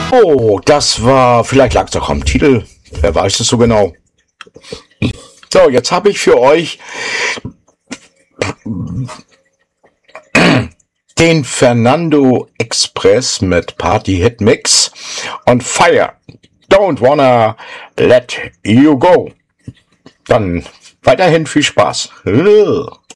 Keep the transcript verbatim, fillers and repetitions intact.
Oh, das war, vielleicht lag es auch am Titel, wer weiß es so genau. So, jetzt habe ich für euch den Fernando Express mit Party Hit Mix und Fire. Don't wanna let you go. Dann weiterhin viel Spaß.